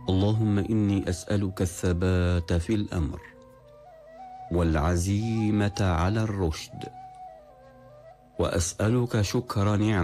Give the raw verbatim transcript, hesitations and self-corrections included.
اللهم إني أسألك الثبات في الأمر والعزيمة على الرشد، وأسألك شكر نعمتك